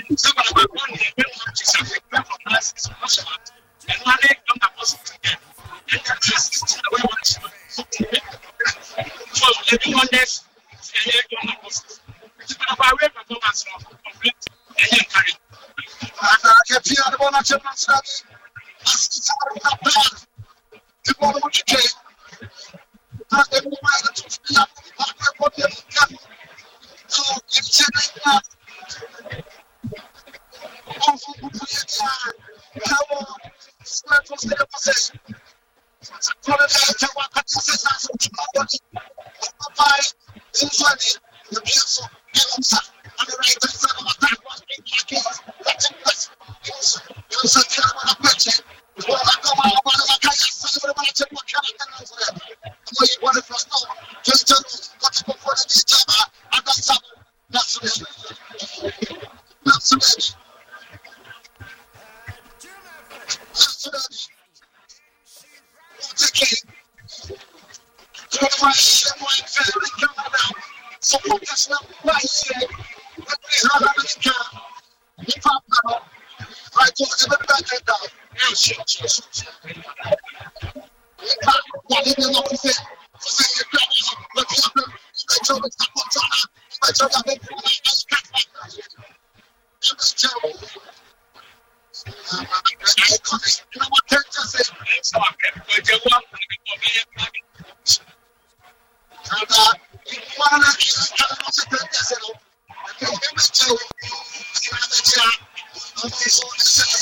Someone about one day, when one is a from us, is much about, and one day, I'm not possible to get. And that is the way one is so, everyone that's a year on the post. It's about where performance of complete and you carry. And I get here, I want to tell you, as not bad. You want what you take. That's the woman that you feel what you can. So, it's a also, come on, sweat was the opposite. For the day, what I said, that's what you want. The beautiful Elsa on the right side of the back was being kicked. That's it. You said, I'm a bitch. Well, I come out of the guy, I said, I'm going to take my camera for them. I know you want it for us. Just tell me what to put in this job. I got something. That's it. That's it. That's it. What's it? So focus now, right here. If I'm not, I told him back and down. Yes, what did you know? He said, you're coming. Look at him. I told him, I told him, it was terrible. You know what Ken just said? It's not Ken. But you want to be and you want to I don't know to take this, I can tell you, I'm